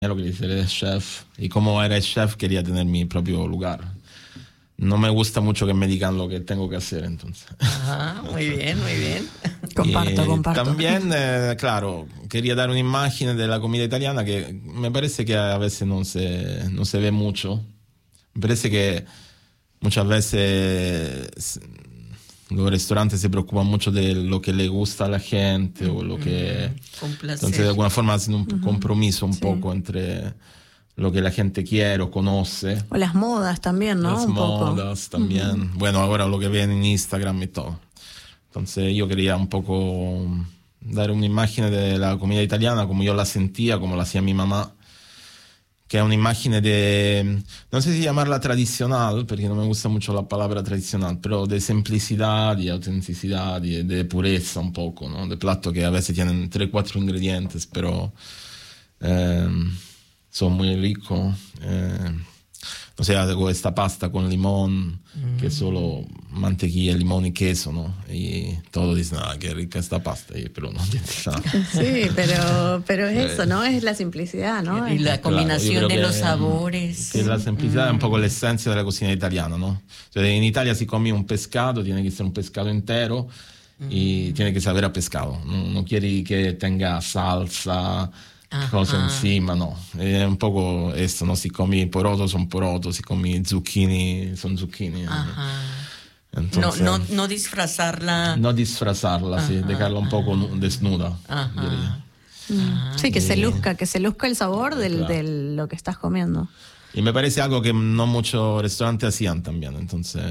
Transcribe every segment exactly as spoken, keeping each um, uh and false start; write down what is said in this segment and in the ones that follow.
lo que dice el chef, y como era el chef quería tener mi propio lugar. No me gusta mucho que me digan lo que tengo que hacer, entonces. Ajá, muy bien, muy bien. Comparto, Y comparto. También, eh, claro, quería dar una imagen de la comida italiana que me parece que a veces no se, no se ve mucho. Me parece que muchas veces los restaurantes se preocupan mucho de lo que le gusta a la gente o lo que... Con placer. Entonces, de alguna forma hacen un Ujú. compromiso un Sí. poco entre lo que la gente quiere o conoce. O las modas también, ¿no? Las Un poco. modas también. Bueno, ahora lo que ven en Instagram y todo. Entonces yo quería un poco dar una imagen de la comida italiana como yo la sentía, como la hacía mi mamá, que es una imagen de, no sé si llamarla tradicional, porque no me gusta mucho la palabra tradicional, pero de simplicidad y autenticidad y de pureza un poco, ¿no? De platos que a veces tienen tres, cuatro ingredientes, pero eh, son muy ricos. Eh, o sea, hago esta pasta con limón, mm. que es solo mantequilla, limón y queso, ¿no? Y todos dicen, ah, qué rica esta pasta, y, pero no tiene nada. Sí, pero, pero es eso, ¿no? Es la simplicidad, ¿no? Y la combinación claro, de que, los sabores. Que la simplicidad mm. es un poco la esencia de la cocina italiana, ¿no? O sea, en Italia si come un pescado, tiene que ser un pescado entero mm. y tiene que saber a pescado. No, no quiere que tenga salsa, Ajá. cosas encima, no. Es un poco esto, ¿no? Si comi poroto, son porotos, si comi zucchini, son zucchini. Ajá. Entonces, no, no, no disfrazarla. No disfrazarla, Ajá. sí, dejarla un poco Ajá. desnuda, Ajá. diría. Mm. Sí, que y, se luzca, que se luzca el sabor del, claro. de lo que estás comiendo. Y me parece algo que no muchos restaurantes hacían también, entonces...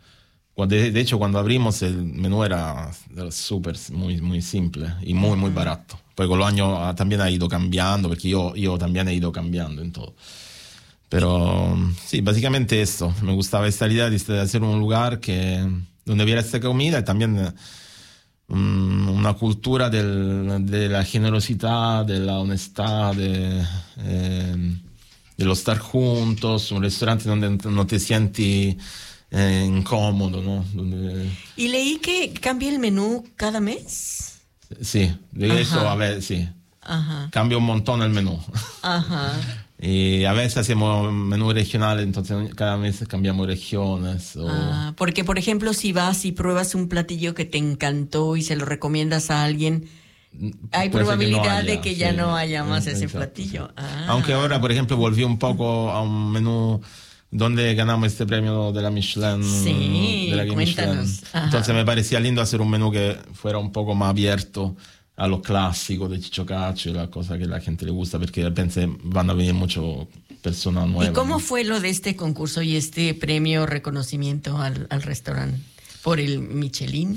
De, de hecho, cuando abrimos el menú era, era súper, muy, muy simple y muy, muy barato. Pues con los años también ha ido cambiando, porque yo, yo también he ido cambiando en todo. Pero sí, básicamente esto. Me gustaba esta idea de hacer un lugar que, donde hubiera esta comida y también um, una cultura del, de la generosidad, de la honestidad, de, eh, de los estar juntos, un restaurante donde no te sientes... Eh, incómodo, ¿no? Donde... Y leí que cambia el menú cada mes. Sí, de Ajá. eso a ver, sí. Ajá. Cambia un montón el menú. Ajá. Y a veces hacemos menú regional, entonces cada mes cambiamos regiones. O... Ah, porque, por ejemplo, si vas y pruebas un platillo que te encantó y se lo recomiendas a alguien, hay Puede probabilidad que no haya, de que ya sí. no haya más Exacto, ese platillo. Sí. Ah. Aunque ahora, por ejemplo, volví un poco a un menú donde ganamos este premio de la Michelin. Sí, de la cuéntanos. Michelin. Entonces me parecía lindo hacer un menú que fuera un poco más abierto a lo clásico de Ciccio Cacio y la cosa que a la gente le gusta, porque pensé van a venir muchas personas nuevas. ¿Y cómo ¿no? fue lo de este concurso y este premio reconocimiento al, al restaurante por el Michelin?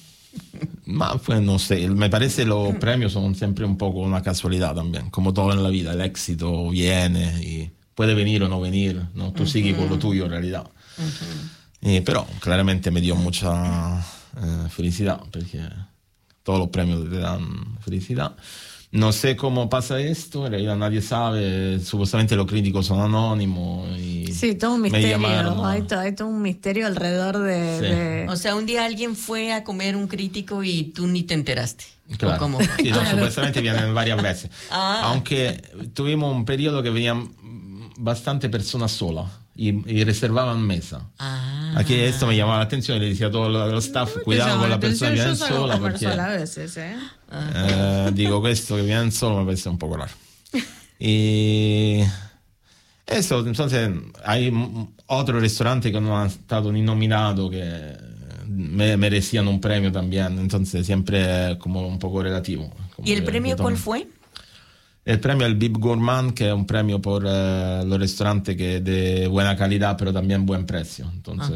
Ma, pues no sé, me parece los premios son siempre un poco una casualidad también, como todo en la vida, el éxito viene y puede venir o no venir, ¿no? Tú uh-huh. sigues con lo tuyo en realidad. Uh-huh. Y, pero claramente me dio mucha eh, felicidad, porque todos los premios te dan felicidad. No sé cómo pasa esto, en realidad nadie sabe, supuestamente los críticos son anónimos. Y sí, todo un misterio, hay todo, hay todo un misterio alrededor de, sí. de... O sea, un día alguien fue a comer un crítico y tú ni te enteraste. Claro, ¿Cómo? Sí, no, supuestamente vienen varias veces. Ah. Aunque tuvimos un periodo que venían bastante personas solas y, y reservaban mesa. Ah. Aquí esto me llamaba la atención y le decía a todo el staff, no, cuidado con la persona que viene sola. Porque, sola a veces, ¿eh? Eh, digo, esto que vienen solo me parece un poco raro. Y eso, entonces hay otros restaurantes que no han estado ni nominados que me, merecían un premio también, entonces siempre como un poco relativo. ¿Y el premio cuál fue? El premio el Bib Gourmand, que es un premio por uh, los restaurantes que de buena calidad, pero también buen precio. Entonces,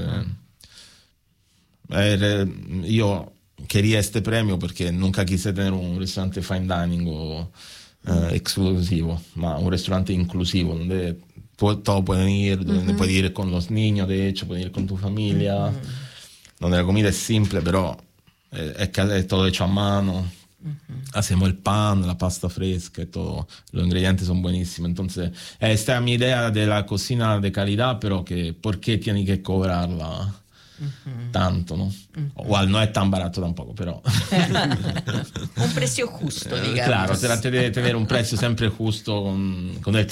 eh, yo quería este premio porque nunca quise tener un restaurante fine dining o uh, exclusivo, ma un restaurante inclusivo, donde todos pueden ir, donde uh-huh. puedes ir con los niños, de hecho, puedes ir con tu familia, uh-huh. donde la comida es simple, pero eh, es, es todo hecho a mano. Uh-huh. Hacemos el pan, la pasta fresca y todo, los ingredientes son buenísimos. Entonces, esta es mi idea de la cocina de calidad, pero que ¿por qué tiene que cobrarla uh-huh. tanto, no? Uh-huh. Igual no es tan barato tampoco, pero... un precio justo, digamos. Claro, trate de tener un precio siempre justo con, con el